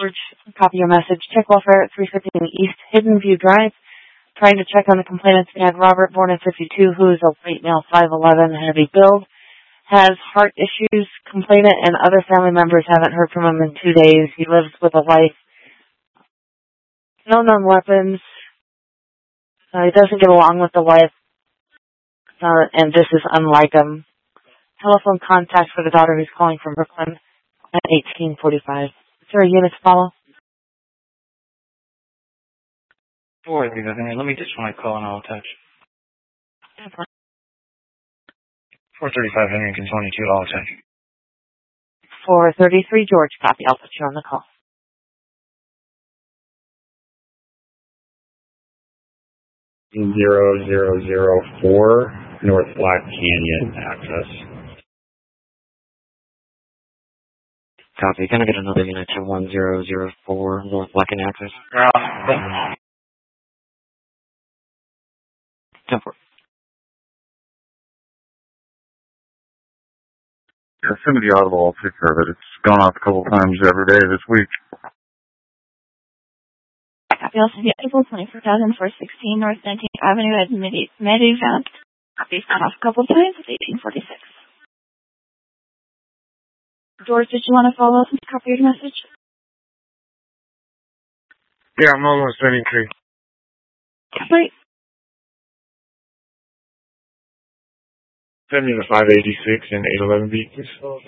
George, copy your message. Check welfare at 315 East Hidden View Drive. Trying to check on the complainant's dad, Robert, born in 52, who is a white male, 5'11", heavy build, has heart issues. Complainant and other family members haven't heard from him in 2 days. He lives with a wife. No known weapons. He doesn't get along with the wife, and this is unlike him. Telephone contact for the daughter who's calling from Brooklyn at 1845. Is there a unit to follow? Boy, let me just want to call and I'll attach. 435 Henrington 22, I'll attach. 433 George, copy. I'll put you on the call. .0004 North Black Canyon access. Copy. Can I get another unit to 1004 North Black Canyon access? 10-4. Yeah, send me the audible. I'll take care of it. It's gone off a couple times every day this week. Copy. Also, April 24,416 North 19th Avenue at Medivant. Copy. Gone off a couple times. It's 1846. George, did you want to follow up and copy your message? Yeah, I'm almost sending to you. Wait. Send me the 586 and 811 B, please.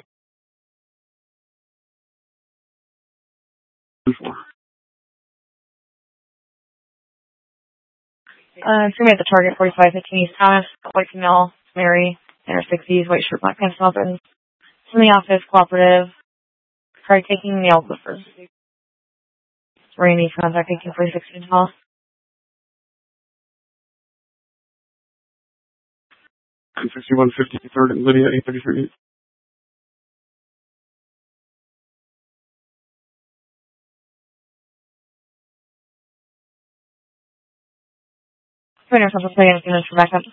It's going to be at the target 4515 East Thomas, white female, Mary, in her 60s, white shirt, black pants, buttons. It's in the office, cooperative. Try taking nail clippers. It's rainy, contact 1846 Hall. 6153rd and Lydia 833. Putting ourselves a play and finish for backup.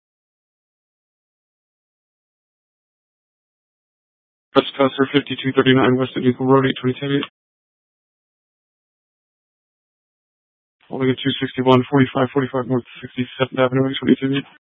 West Custer 5239 West of Eagle Road 822. Holding at 261 45 North 67th Avenue 822.